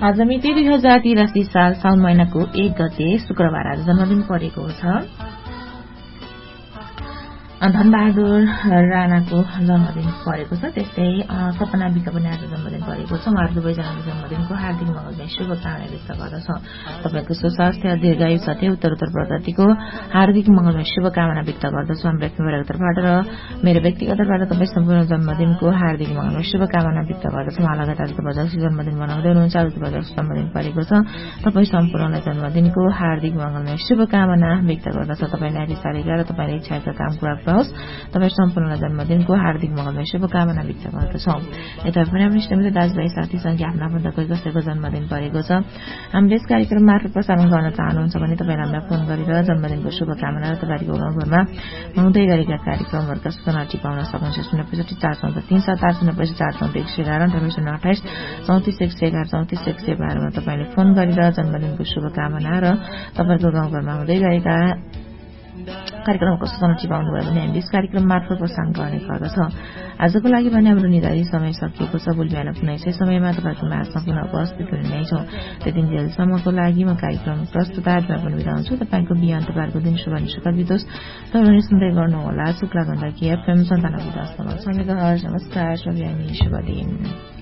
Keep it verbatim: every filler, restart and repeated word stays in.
आज मिति दुई हजार तिरासी साल साउन महिनाको एक गते शुक्रबार आज जन्मदिन परेको छ। धनबहादुर राणाको जन्मदिन परेको छ। त्यस्तै सपना विक पनि आज जन्मदिन परेको छ। उहाँहरू दुवैजनाको जन्मदिनको हार्दिक मंगलमय शुभकामना व्यक्त गर्दछौं। तपाईको सुस्वास्थ्य दीर्घायु साथै उत्तर उत्तर प्रगतिको हार्दिक मंगलमय शुभकामना व्यक्त गर्दछौं हाम्रो एफएमको तर्फबाट र मेरो व्यक्तिगत तर्फबाट तपाई सम्पूर्ण जन्मदिनको हार्दिक मंगलमय शुभकामना व्यक्त गर्दछौं। लगायत आज तपाईको जन्मदिन मनाउँदै हुनुहुन्छ। आज तपाईको जन्मदिन परेको छ। तपाई सम्पूर्णलाई जन्मदिनको हार्दिक मंगलमय शुभकामना व्यक्त गर्दछौं। तपाईलाई आदि सारेका र तपाईले इच्छाका काम पूरा तपाई सम्पूर्ण जन्मदिनको हार्दिक मंगलमय शुभकामना व्यक्त गर्दछौं। यता पनि हाम्रो इष्टमित्र दाजुभाइ साथी संख्या आफ्ना भन्दा कोही कसैको जन्मदिन परेको छ। हामीले यस कार्यक्रम मार्फत प्रसारण गर्न चाहनुहुन्छ भने तपाईले हामीलाई फोन गरेर जन्मदिनको शुभकामना र तपाईको गाउँघरमा हुँदै गरेका कार्यक्रमहरूका सूचना टिपाउन सक्नुहुन्छ। शून्य पैसठी चार चौध तीन सात आठ शून्य पैसठी चार चौध एक सय एघार अन्ठानब्बे शून्य अठाइस चौतिस एक सय एघार चौतिस एक सय बाह्रमा तपाईले फोन गरेर जन्मदिनको शुभकामना र तपाईको गाउँघरमा हुँदै गरेका कार्यक्रमको सूचना टिपाउनु भयो भने हामी यस कार्यक्रम मार्फत प्रसारण गर्ने गर्दछौं। आजको लागि भने हाम्रो निर्धारित समय सकिएको छ। भोलि बिहान पुनः यसै समयमा तपाईको माझमा पुनः उपस्थित हुने नै छौं। त्यतिन्जेलसम्मको लागि म कार्यक्रम प्रस्तुतामा पनि बिदा हुन्छु। तपाईको बिहान तपाईको दिन शुभ अनि सुखद बितोस्। तपाईले सुन्दै गर्नुहोला शुक्ला गण्डकी एफएम सन्तानब्बे दशमलव छ मेगाहर्ज। नमस्कार, शुभ दिन।